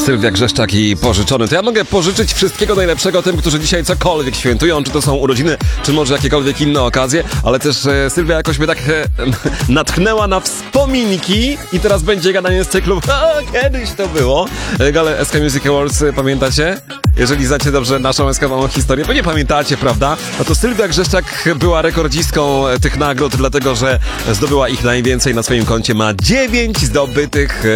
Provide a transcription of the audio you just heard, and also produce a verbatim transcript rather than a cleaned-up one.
Sylwia Grzeszczak i Pożyczony. To ja mogę pożyczyć wszystkiego najlepszego tym, którzy dzisiaj cokolwiek świętują, czy to są urodziny, czy może jakiekolwiek inne okazje, ale też e, Sylwia jakoś mnie tak e, natknęła na wspominki i teraz będzie gadanie z cyklu a, kiedyś to było. E, Gale S K Music Awards, e, pamiętacie? Jeżeli znacie dobrze naszą eskawową historię, bo nie pamiętacie, prawda? No to Sylwia Grzeszczak była rekordzistką tych nagród, dlatego że zdobyła ich najwięcej na swoim koncie. Ma dziewięć zdobytych